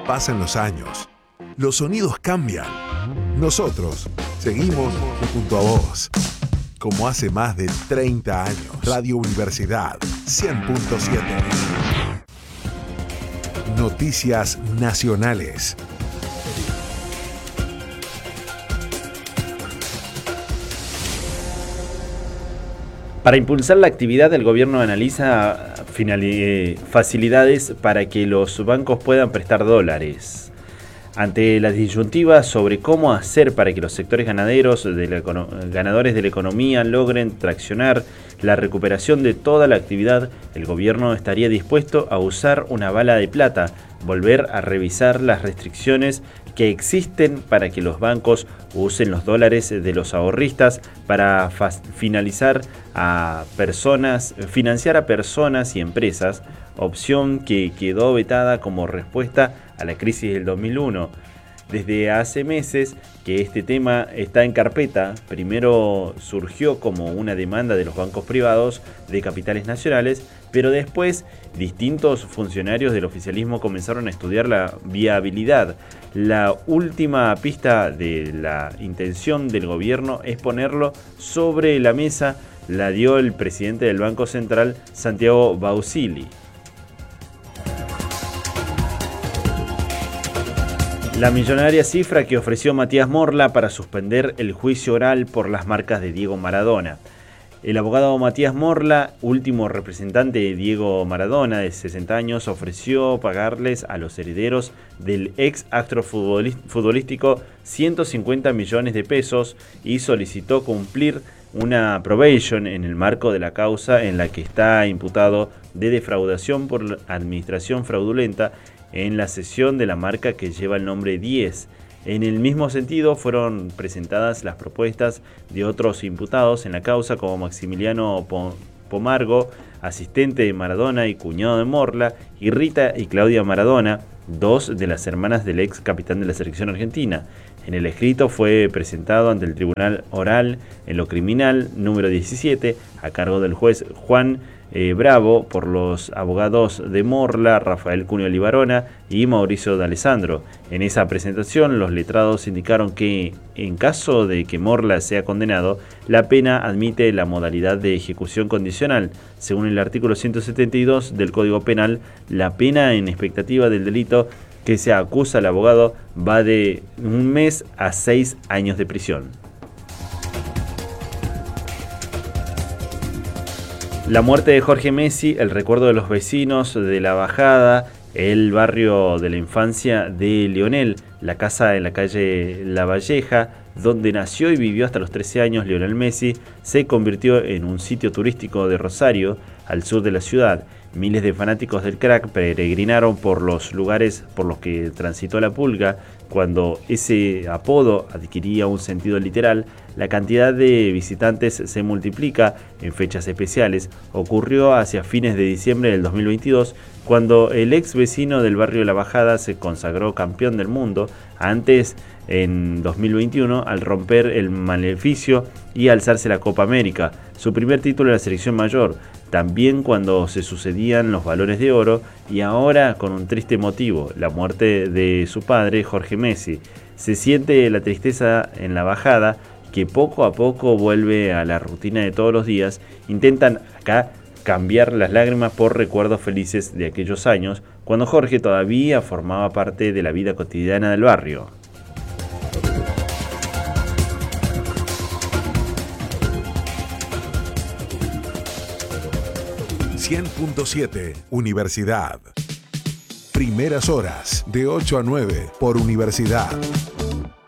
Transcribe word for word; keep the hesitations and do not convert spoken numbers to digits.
Pasan los años, los sonidos cambian. Nosotros seguimos junto a vos. Como hace más de treinta años. Radio Universidad cien punto siete. Noticias nacionales. Para impulsar la actividad, el gobierno analiza facilidades para que los bancos puedan prestar dólares. Ante la disyuntiva sobre cómo hacer para que los sectores ganaderos de la, ganadores de la economía logren traccionar la recuperación de toda la actividad, el gobierno estaría dispuesto a usar una bala de plata, volver a revisar las restricciones que existen para que los bancos usen los dólares de los ahorristas para finalizar a personas, financiar a personas y empresas, opción que quedó vetada como respuesta a la crisis del dos mil uno. Desde hace meses que este tema está en carpeta. Primero surgió como una demanda de los bancos privados de capitales nacionales, pero después distintos funcionarios del oficialismo comenzaron a estudiar la viabilidad. La última pista de la intención del gobierno es ponerlo sobre la mesa, la dio el presidente del Banco Central, Santiago Bausili. La millonaria cifra que ofreció Matías Morla para suspender el juicio oral por las marcas de Diego Maradona. El abogado Matías Morla, último representante de Diego Maradona, de sesenta años, ofreció pagarles a los herederos del ex astro futbolístico ciento cincuenta millones de pesos y solicitó cumplir una probation en el marco de la causa en la que está imputado de defraudación por administración fraudulenta en la cesión de la marca que lleva el nombre diez. En el mismo sentido fueron presentadas las propuestas de otros imputados en la causa, como Maximiliano Pomargo, asistente de Maradona y cuñado de Morla, y Rita y Claudia Maradona, dos de las hermanas del ex capitán de la selección argentina. En el escrito fue presentado ante el Tribunal Oral en lo Criminal número diecisiete, a cargo del juez Juan Eh, Bravo, por los abogados de Morla, Rafael Cuneo Libarona y Mauricio D'Alessandro. En esa presentación, los letrados indicaron que, en caso de que Morla sea condenado, la pena admite la modalidad de ejecución condicional. Según el artículo ciento setenta y dos del Código Penal, la pena en expectativa del delito que se acusa al abogado va de un mes a seis años de prisión. La muerte de Jorge Messi, el recuerdo de los vecinos de La Bajada, el barrio de la infancia de Lionel, la casa en la calle La Valleja, donde nació y vivió hasta los trece años Lionel Messi, se convirtió en un sitio turístico de Rosario, al sur de la ciudad. Miles de fanáticos del crack peregrinaron por los lugares por los que transitó la Pulga. Cuando ese apodo adquiría un sentido literal, la cantidad de visitantes se multiplica en fechas especiales. Ocurrió hacia fines de diciembre del dos mil veintidós, cuando el ex vecino del barrio de La Bajada se consagró campeón del mundo. Antes, en dos mil veintiuno, al romper el maleficio y alzarse la Copa América, su primer título en la selección mayor. También cuando se sucedían los Balones de Oro, y ahora con un triste motivo, la muerte de su padre, Jorge Messi. Se siente la tristeza en La Bajada, que poco a poco vuelve a la rutina de todos los días. Intentan acá cambiar las lágrimas por recuerdos felices de aquellos años, cuando Jorge todavía formaba parte de la vida cotidiana del barrio. cien punto siete Universidad. Primeras horas de ocho a nueve por Universidad.